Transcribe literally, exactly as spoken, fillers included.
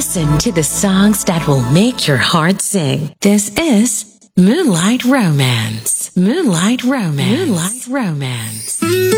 Listen to the songs that will make your heart sing. This is Moonlight Romance. Moonlight Romance. Moonlight Romance.